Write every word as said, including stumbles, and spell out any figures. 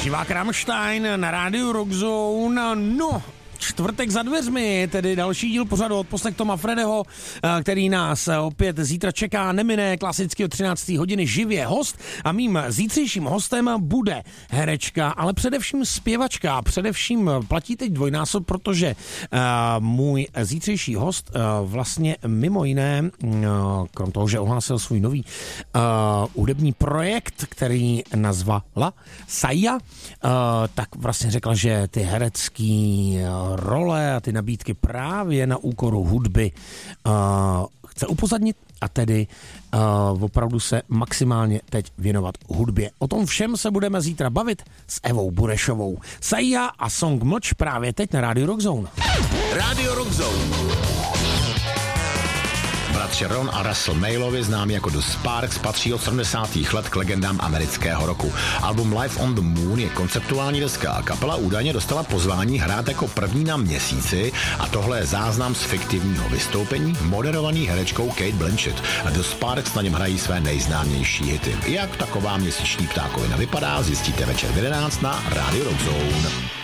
Zpěvák Rammstein na rádiu Rockzone. No, čtvrtek za dveřmi, tedy další díl pořadu Odposlech Toma Fredeho, který nás opět zítra čeká, nemine klasicky od třinácté hodiny živě host a mým zítřejším hostem bude herečka, ale především zpěvačka. Především platí teď dvojnásob, protože uh, můj zítřejší host uh, vlastně mimo jiné, uh, krom toho, že ohlásil svůj nový uh, hudební projekt, který nazvala Saia, uh, tak vlastně řekla, že ty herecký uh, role a ty nabídky právě na úkoru hudby uh, chce upozadnit a tedy uh, opravdu se maximálně teď věnovat hudbě. O tom všem se budeme zítra bavit s Evou Burešovou. Saia a song Mlč právě teď na rádiu Rockzone. Rádio Rockzone. Bratři Ron a Russell Mailovi, známí jako The Sparks, patří od sedmdesátých let k legendám amerického roku. Album Live on the Moon je konceptuální deska a kapela údajně dostala pozvání hrát jako první na Měsíci a tohle je záznam z fiktivního vystoupení moderovaný herečkou Kate Blanchett. A The Sparks na něm hrají své nejznámější hity. Jak taková měsíční ptákovina vypadá, zjistíte večer v jedenáct na rádiu Rockzone.